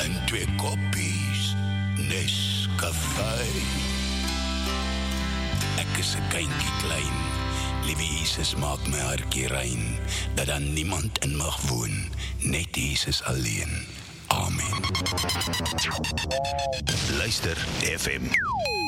en 2 koppies Nescafé. Ek is 'n kindjie klein, liewe Jesus maak my hartjie rein, dat dan niemand in mag woon, net Jesus alleen. Amen. Luister FM.